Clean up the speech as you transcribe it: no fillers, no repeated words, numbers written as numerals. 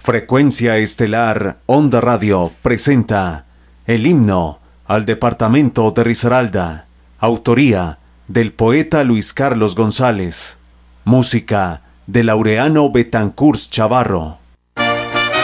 Frecuencia Estelar Onda Radio presenta el himno al departamento de Risaralda, autoría del poeta Luis Carlos González, música de Laureano Betancourt Chavarro.